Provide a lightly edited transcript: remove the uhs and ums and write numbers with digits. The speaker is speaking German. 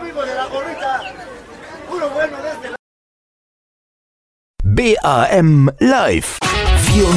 amigo de la gorrita. Puro bueno de este. BAM Live.